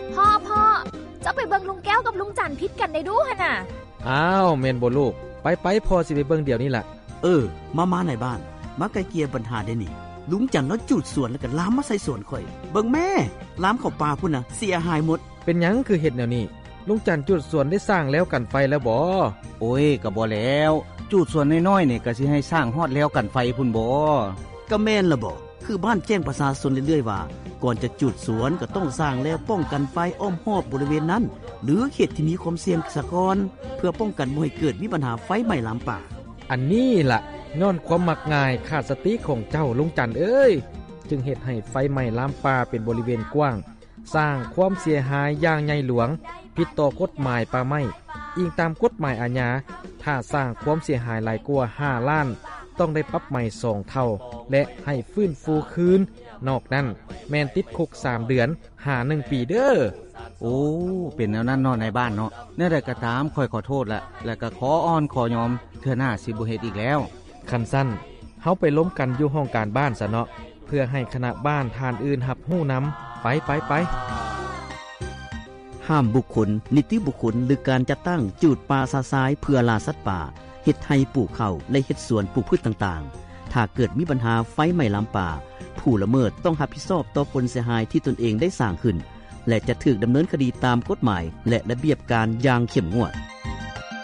พ่อเจ้าไปเบิ่งลุงแก้วกับลุงจันทร์พิษกันได้ดูหั่นน่ะอ้าวแม่นบ่ลูกไปพ่อสิไปเบิ่งเดี๋ยวนี้ล่ะมาในบ้านมาไกลเกลี่ยปัญหาได้นี่ลุงจันทร์เนาะจูดสวนแล้วก็ลามมาใส่สวนข่อยเบิ่งแม่ลามเข้าป่าพุ่นน่ะเสียหายหมดเป็นหยังคือเฮ็ดแนวนี้ลุงจันทร์จุดสวนได้สร้างแล้วกันไฟแล้วบ่โอ้ยก็บ่แล้วจูดสวนน้อยๆนี่ก็สิให้สร้างฮอดแล้วกันไฟพุ่นบ่ก็แม่นล่ะบ่คือบ้านแจ้งประชาชนเรื่อยๆว่าก่อนจะจุดสวนก็ต้องสร้างแล้วป้องกันไฟอ้อมรอบบริเวณนั้นหรือเขตที่มีความเสี่ยงซะก่อนเพื่อป้องกันบ่ให้เกิดมีปัญหาไฟไหม้ลามป่าอันนี้ล่ะย้อนความมักง่ายขาดสติของเจ้าลุงจันทร์เอ้ยจึงเฮ็ดให้ไฟไหม้ลามป่าเป็นบริเวณกว้างสร้างความเสียหายอย่างใหญ่หลวงผิดต่อกฎหมายป่าไม้อิงตามกฎหมายอาญาถ้าสร้างความเสียหายหลายกว่า5ล้านต้องได้ปรับใหม่2เท่าและให้ฟื้นฟูคืนนอกนั้นแม่นติดคุก3เดือนหา1ปีเด้อโอ้เป็นแนวนั้นเนาะในบ้านเนาะแน่ใดก็ตามค่อยขอโทษและก็ขออ้อนขอยอมเทื่อหน้าสิบ่เฮ็ดอีกแล้วคันสั้นเฮาไปล้มกันอยู่ห้องการบ้านซะเนาะเพื่อให้คณะบ้านทานอื่นรับรู้นำไปห้ามบุคคลนิติบุคคลหรือการจัดตั้งจูดป่าซาซายเพื่อล่าสัตว์ป่าเฮ็ดให้ปลูกข้าวและเฮ็ดสวนปลูกพืชต่างๆถ้าเกิดมีปัญหาไฟไหม้ลามป่าผู้ละเมิดต้องรับผิดชอบต่อผลเสียหายที่ตนเองได้สร้างขึ้นและจะถูกดำเนินคดีตามกฎหมายและระเบียบการอย่างเข้มงวด